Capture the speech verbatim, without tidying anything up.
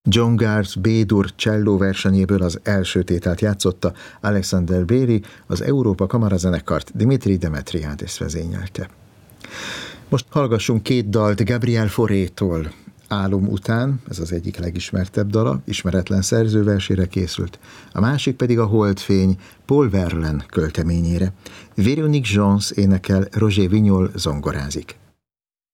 John Garth B-dur cselló versenyéből az első tételt játszotta Alexander Béri, az Európa Kamarazenekart Dimitri Demetriades vezényelte. Most hallgassunk két dalt Gabriel Faurétól. Álom után, ez az egyik legismertebb dala, ismeretlen szerzőversére készült, a másik pedig a Holdfény Paul Verlaine költeményére. Véronique Gens énekel, Roger Vignol zongorázik.